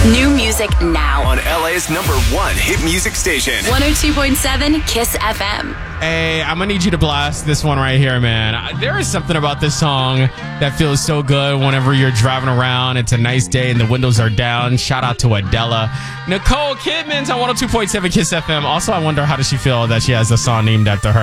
New music now. On LA's #1 hit music station. 102.7 Kiss FM. Hey, I'm going to need you to blast this one right here, man. There is something about this song that feels so good whenever you're driving around. It's a nice day and the windows are down. Shout out to Adele. Nicole Kidman's on 102.7 Kiss FM. Also, I wonder how does she feel that she has a song named after her.